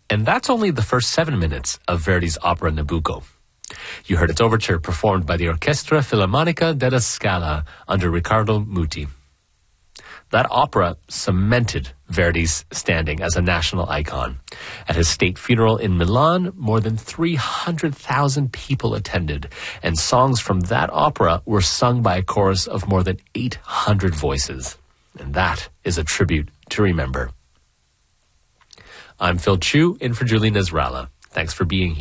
And that's only the first 7 minutes of Verdi's opera Nabucco. You heard its overture performed by the Orchestra Filarmonica della Scala under Riccardo Muti. That opera cemented Verdi's standing as a national icon. At his state funeral in Milan, more than 300,000 people attended, and songs from that opera were sung by a chorus of more than 800 voices. And that is a tribute to remember. I'm Phil Chu, in for Julie Nasrallah. Thanks for being here.